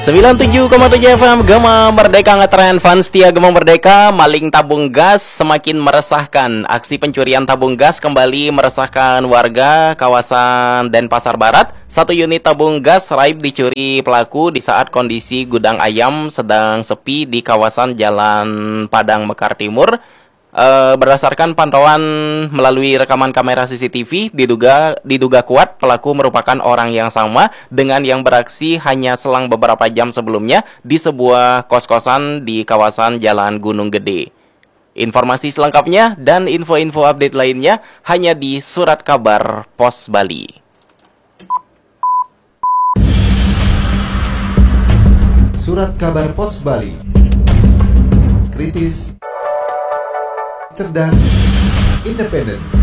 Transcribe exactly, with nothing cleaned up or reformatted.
sembilan puluh tujuh koma tujuh F M Gema Merdeka ngetren, fans setia Gema Merdeka. Maling tabung gas semakin meresahkan. Aksi pencurian tabung gas kembali meresahkan warga kawasan Denpasar Barat. Satu unit tabung gas raib dicuri pelaku di saat kondisi gudang ayam sedang sepi di kawasan Jalan Padang Mekar Timur. Uh, berdasarkan pantauan melalui rekaman kamera C C T V, diduga diduga kuat pelaku merupakan orang yang sama dengan yang beraksi hanya selang beberapa jam sebelumnya di sebuah kos-kosan di kawasan Jalan Gunung Gede. Informasi selengkapnya dan info-info update lainnya hanya di Surat Kabar Pos Bali. Surat Kabar Pos Bali. Kritis, cerdas, independen.